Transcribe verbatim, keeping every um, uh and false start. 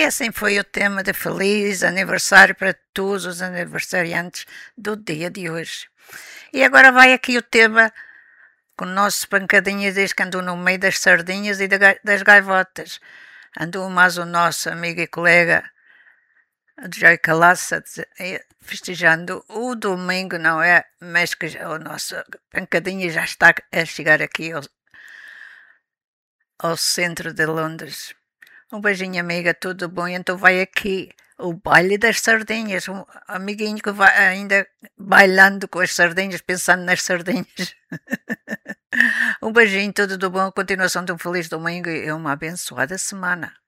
assim foi o tema de feliz aniversário para todos os aniversariantes do dia de hoje. E agora vai aqui o tema que o nosso pancadinha diz que andou no meio das sardinhas e das gaivotas. Andou mais o nosso amigo e colega Joy Calaça festejando o domingo, não é? Mas que já, o nosso pancadinha já está a chegar aqui ao, ao centro de Londres. Um beijinho, amiga, tudo bom? Então vai aqui o baile das sardinhas. Um amiguinho que vai ainda bailando com as sardinhas, pensando nas sardinhas. Um beijinho, tudo do bom. Continuação de um feliz domingo e uma abençoada semana.